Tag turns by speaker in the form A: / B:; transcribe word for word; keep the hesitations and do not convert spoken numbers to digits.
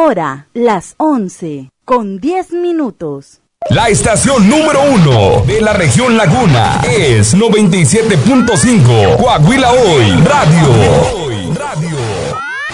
A: Hora, las once, con diez minutos.
B: La estación número uno de la región Laguna es noventa y siete punto cinco Coahuila Hoy Radio. Radio.